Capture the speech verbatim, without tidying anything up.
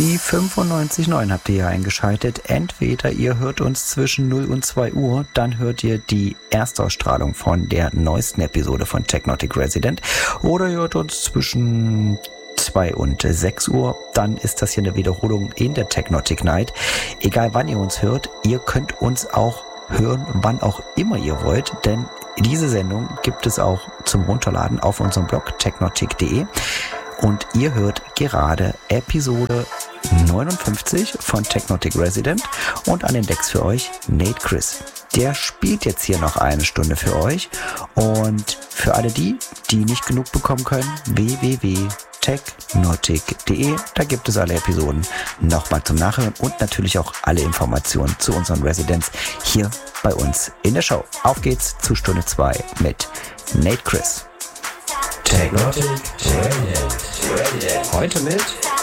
Die fünfundneunzig Komma neun habt ihr hier eingeschaltet. Entweder ihr hört uns zwischen null und zwei Uhr, dann hört ihr die Erstausstrahlung von der neuesten Episode von Technotic Resident, oder ihr hört uns zwischen zwei und sechs Uhr, dann ist das hier eine Wiederholung in der Technotic Night. Egal wann ihr uns hört, ihr könnt uns auch hören, wann auch immer ihr wollt, denn diese Sendung gibt es auch zum Runterladen auf unserem Blog technotic punkt de. Und ihr hört gerade Episode neunundfünfzig von Technotic Resident und an den Decks für euch Nate Chris. Der spielt jetzt hier noch eine Stunde für euch, und für alle die, die nicht genug bekommen können, w w w punkt technotic punkt de, da gibt es alle Episoden nochmal zum Nachhören und natürlich auch alle Informationen zu unseren Residents hier bei uns in der Show. Auf geht's zu Stunde zwei mit Nate Chris. Technotic Resident. Heute mit